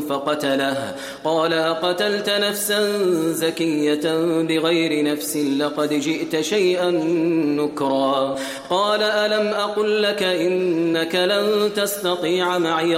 فقتله قال أقتلت نفسا زكية بغير نفس لقد جئت شيئا نكرا قال ألم أقل لك إنك لن تستطيع معي